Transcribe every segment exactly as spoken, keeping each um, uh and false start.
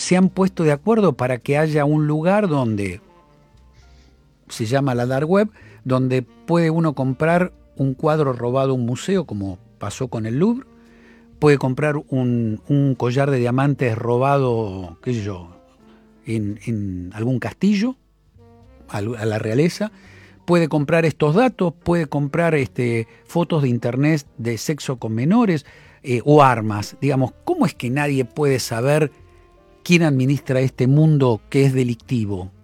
se han puesto de acuerdo para que haya un lugar donde, se llama la Dark Web, donde puede uno comprar un cuadro robado a un museo, como pasó con el Louvre, puede comprar un, un collar de diamantes robado, qué sé yo, en, en algún castillo, a la realeza, puede comprar estos datos, puede comprar este, fotos de internet de sexo con menores eh, o armas. Digamos, ¿cómo es que nadie puede saber quién administra este mundo que es delictivo?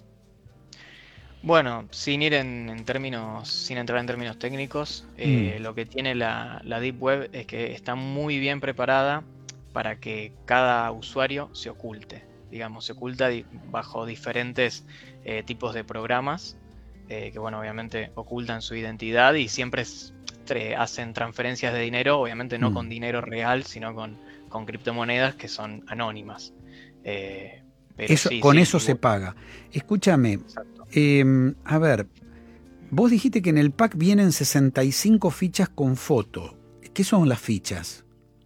Bueno, sin ir en, en términos, sin entrar en términos técnicos, eh, Mm. lo que tiene la, la Deep Web es que está muy bien preparada para que cada usuario se oculte. Digamos, se oculta di- bajo diferentes eh, tipos de programas eh, que, bueno, obviamente ocultan su identidad y siempre es- tre- hacen transferencias de dinero, obviamente no con Mm. dinero real, sino con, con criptomonedas que son anónimas. Eh, pero Eso, sí, con sí, eso y se bu- paga. Escúchame, exacto. eh, a ver, vos dijiste que en el pack vienen sesenta y cinco fichas con foto. ¿Qué son las fichas?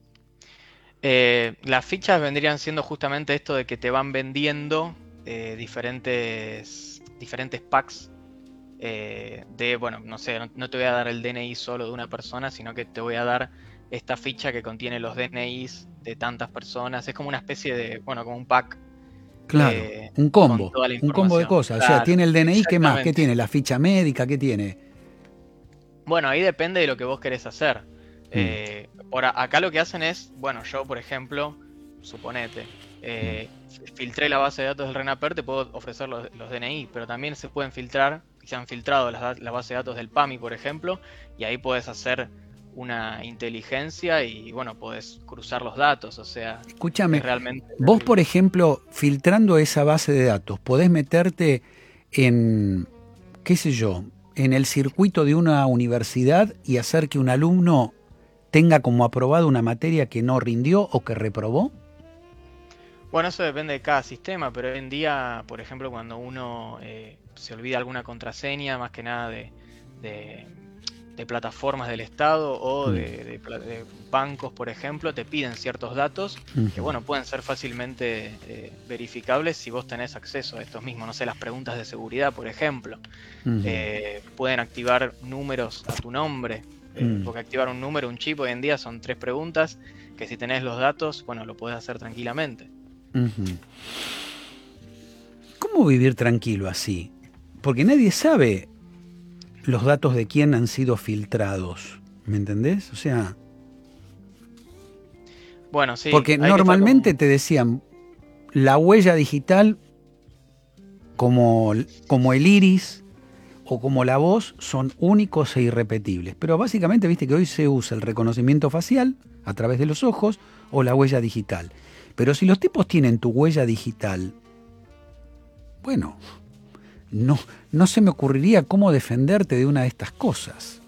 Eh, las fichas vendrían siendo justamente esto de que te van vendiendo eh, diferentes, diferentes packs eh, de, bueno, no sé, no, no te voy a dar el D N I solo de una persona, sino que te voy a dar esta ficha que contiene los D N Is de tantas personas. Es como una especie de, bueno, como un pack Claro, eh, un con combo, toda la un combo de información. cosas. O sea, Claro, tiene el D N I, ¿qué más? ¿Qué exactamente. tiene? La ficha médica, ¿qué tiene? Bueno, ahí depende de lo que vos querés hacer. Mm. Eh, por a- acá lo que hacen es, bueno, yo por ejemplo, suponete, Mm. eh, fi- filtré la base de datos del RENAPER, te puedo ofrecer los, los D N I, pero también se pueden filtrar, y se han filtrado las, da- la base de datos del PAMI, por ejemplo, y ahí podés hacer una inteligencia y bueno, podés cruzar los datos, o sea, es Escúchame, realmente vos, por terrible. ejemplo, filtrando esa base de datos, podés meterte en, qué sé yo, en el circuito de una universidad y hacer que un alumno tenga como aprobado una materia que no rindió o que reprobó. Bueno, eso depende de cada sistema, pero hoy en día, por ejemplo, cuando uno eh, se olvida alguna contraseña, más que nada de, de- de plataformas del Estado o Mm. de, de pla- de bancos, por ejemplo, te piden ciertos datos que, Ujú. bueno, pueden ser fácilmente eh, verificables si vos tenés acceso a estos mismos, no sé, las preguntas de seguridad, por ejemplo. Ujú. Eh, pueden activar números a tu nombre, eh, Mm. porque activar un número, un chip hoy en día son tres preguntas que si tenés los datos, bueno, lo podés hacer tranquilamente. Ujú. ¿Cómo vivir tranquilo así? Porque nadie sabe los datos de quién han sido filtrados. ¿Me entendés? O sea, Bueno, sí, porque hay que estar normalmente con... te decían la huella digital como, como el iris o como la voz son únicos e irrepetibles. Pero básicamente viste que hoy se usa el reconocimiento facial a través de los ojos o la huella digital. Pero si los tipos tienen tu huella digital, bueno, no, no se me ocurriría cómo defenderte de una de estas cosas.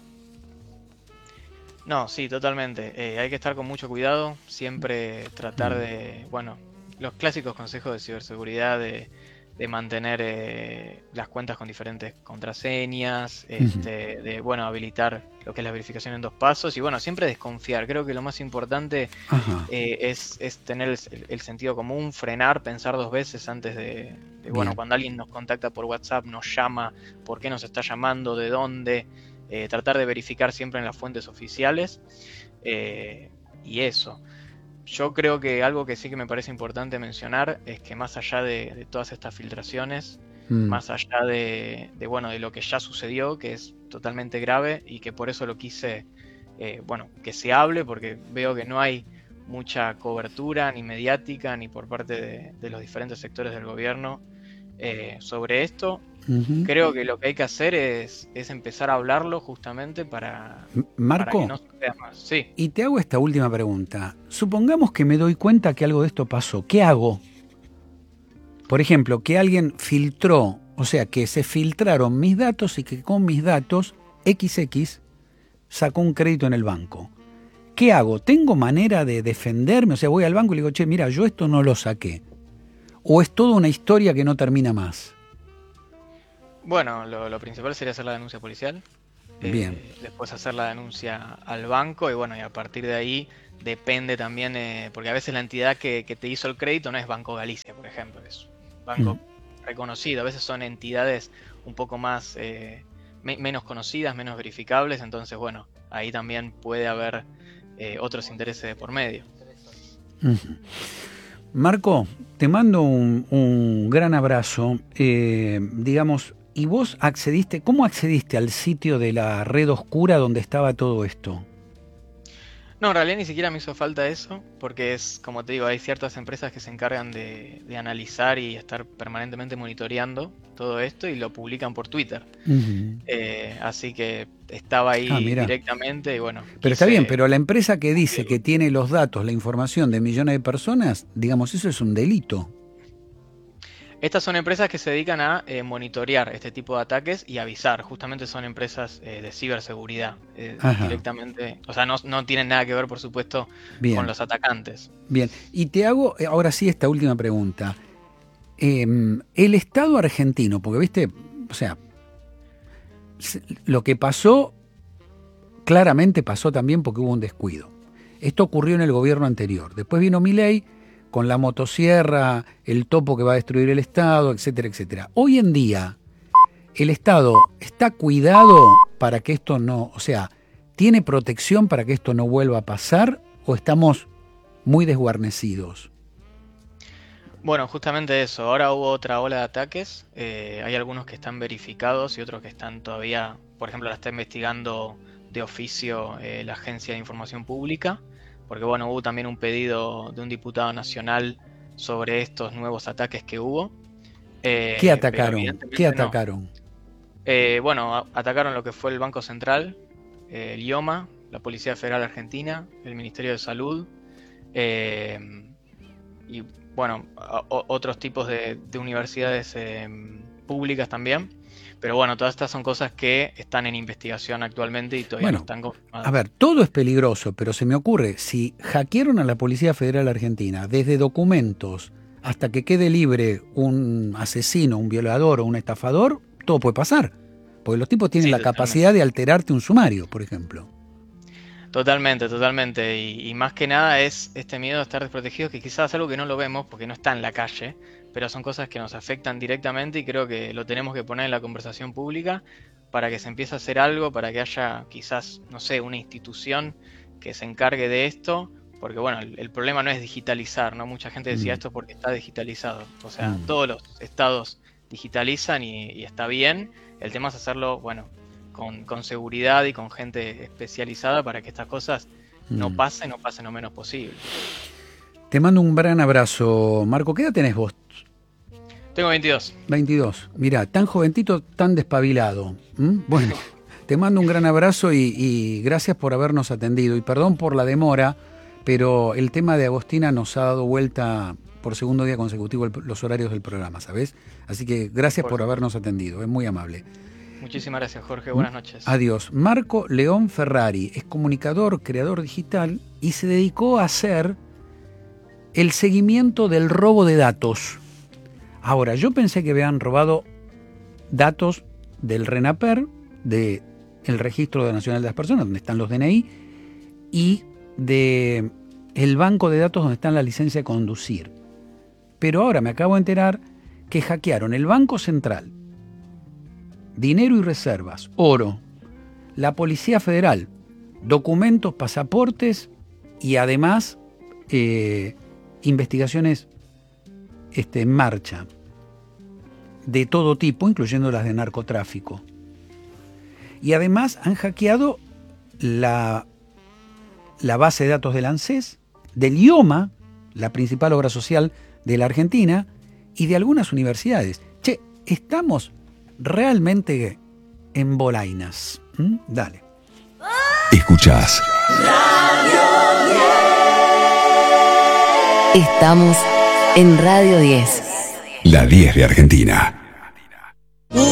No, sí, totalmente. Eh, hay que estar con mucho cuidado, siempre tratar Mm. de, bueno, los clásicos consejos de ciberseguridad, de, de mantener eh, las cuentas con diferentes contraseñas, Ujú. este, de, bueno, habilitar lo que es la verificación en dos pasos y, bueno, siempre desconfiar. Creo que lo más importante Ajá, eh, es, es tener el, el sentido común, frenar, pensar dos veces antes de, de, bueno, bien. cuando alguien nos contacta por WhatsApp, nos llama, por qué nos está llamando, de dónde, eh, tratar de verificar siempre en las fuentes oficiales eh, y eso. Yo creo que algo que sí que me parece importante mencionar es que más allá de, de todas estas filtraciones, Mm. más allá de, de, bueno, de lo que ya sucedió, que es totalmente grave y que por eso lo quise, eh, bueno, que se hable, porque veo que no hay mucha cobertura ni mediática ni por parte de, de los diferentes sectores del gobierno eh, sobre esto. Ujú. Creo que lo que hay que hacer es, es empezar a hablarlo justamente para, M- para que Marco, no suceda más. Sí. y te hago esta última pregunta. Supongamos que me doy cuenta que algo de esto pasó. ¿Qué hago? Por ejemplo, que alguien filtró, o sea, que se filtraron mis datos y que con mis datos equis equis sacó un crédito en el banco. ¿Qué hago? ¿Tengo manera de defenderme? O sea, voy al banco y le digo, che, mira, yo esto no lo saqué. ¿O es toda una historia que no termina más? Bueno, lo, lo principal sería hacer la denuncia policial, Bien. eh, después hacer la denuncia al banco y bueno, y a partir de ahí depende también, eh, porque a veces la entidad que, que te hizo el crédito no es Banco Galicia, por ejemplo, es un banco mm. reconocido, a veces son entidades un poco más, eh, me, menos conocidas, menos verificables, entonces bueno, ahí también puede haber eh, otros intereses de por medio. Uh-huh. Marco, te mando un, un gran abrazo, eh, digamos, y vos accediste, ¿cómo accediste al sitio de la red oscura donde estaba todo esto? No, en realidad ni siquiera me hizo falta eso, porque es, como te digo, hay ciertas empresas que se encargan de, de analizar y estar permanentemente monitoreando todo esto y lo publican por Twitter. Uh-huh. Eh, así que estaba ahí ah, directamente y bueno. Pero está bien, pero la empresa que dice que tiene los datos, la información de millones de personas, digamos, eso es un delito. Estas son empresas que se dedican a eh, monitorear este tipo de ataques y avisar. Justamente son empresas eh, de ciberseguridad eh, directamente. O sea, no, no tienen nada que ver, por supuesto, bien. Con los atacantes. Bien, y te hago ahora sí esta última pregunta. Eh, el Estado argentino, porque viste, o sea, lo que pasó, claramente pasó también porque hubo un descuido. Esto ocurrió en el gobierno anterior. Después vino Milei con la motosierra, el topo que va a destruir el Estado, etcétera, etcétera. Hoy en día, ¿el Estado está cuidado para que esto no, o sea, tiene protección para que esto no vuelva a pasar o estamos muy desguarnecidos? Bueno, justamente eso. Ahora hubo otra ola de ataques. Eh, hay algunos que están verificados y otros que están todavía, por ejemplo, la está investigando de oficio eh, la Agencia de Información Pública. Porque bueno, hubo también un pedido de un diputado nacional sobre estos nuevos ataques que hubo. Eh, ¿Qué atacaron? ¿Qué atacaron? No. Eh, bueno, a- atacaron lo que fue el Banco Central, eh, el I O M A, la Policía Federal Argentina, el Ministerio de Salud, eh, y bueno, a- o- otros tipos de, de universidades eh, públicas también. Pero bueno, todas estas son cosas que están en investigación actualmente y todavía bueno, no están confirmadas. A ver, todo es peligroso, pero se me ocurre, si hackearon a la Policía Federal Argentina, desde documentos hasta que quede libre un asesino, un violador o un estafador, todo puede pasar. Porque los tipos tienen sí, la totalmente. capacidad de alterarte un sumario, por ejemplo. Totalmente, totalmente. Y, y más que nada es este miedo a estar desprotegidos, que quizás es algo que no lo vemos porque no está en la calle, pero son cosas que nos afectan directamente y creo que lo tenemos que poner en la conversación pública para que se empiece a hacer algo, para que haya quizás, no sé, una institución que se encargue de esto, porque bueno, el, el problema no es digitalizar, ¿no? Mucha gente decía mm. esto porque está digitalizado, o sea, mm. todos los estados digitalizan y, y está bien, el tema es hacerlo, bueno, con, con seguridad y con gente especializada para que estas cosas mm. no pasen o pasen lo menos posible. Te mando un gran abrazo, Marco. ¿Qué edad tenés vos? Tengo veintidós. veintidós. Mirá, tan jovencito, tan despabilado. ¿Mm? Bueno, te mando un gran abrazo y, y gracias por habernos atendido. Y perdón por la demora, pero el tema de Agostina nos ha dado vuelta por segundo día consecutivo el, los horarios del programa, ¿sabés? Así que gracias por, por habernos atendido, es muy amable. Muchísimas gracias, Jorge. Buenas noches. Adiós. Marco León Ferrari es comunicador, creador digital y se dedicó a hacer el seguimiento del robo de datos. Ahora, yo pensé que habían robado datos del RENAPER, del Registro Nacional de las Personas, donde están los D N I, y de el banco de datos donde está la licencia de conducir. Pero ahora me acabo de enterar que hackearon el Banco Central, dinero y reservas, oro, la Policía Federal, documentos, pasaportes y además eh, investigaciones este, en marcha de todo tipo, incluyendo las de narcotráfico. Y además han hackeado la, la base de datos del ANSES, del I O M A, la principal obra social de la Argentina, y de algunas universidades. Che, estamos realmente en bolainas. ¿Mm? Dale. Escuchás. Estamos en Radio diez. La diez de Argentina.